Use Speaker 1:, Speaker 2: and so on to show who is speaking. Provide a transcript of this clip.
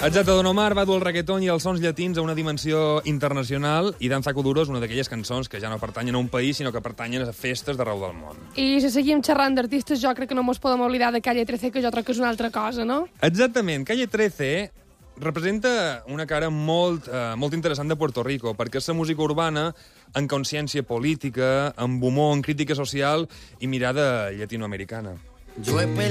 Speaker 1: Exacte, Don Omar va dur el reggaeton i els sons llatins a una dimensió internacional i Danza Kuduro és una d'aquelles cançons que ja no pertanyen a un país, sinó que pertanyen a festes d'arreu del món.
Speaker 2: I si seguim xerrant d'artistes, jo crec que no mos podem oblidar de Calle 13, que jo crec que és una altra cosa, no?
Speaker 1: Exactament. Calle 13 representa una cara molt interessant de Puerto Rico, perquè és la música urbana en consciència política, amb humor, en crítica social i mirada llatinoamericana.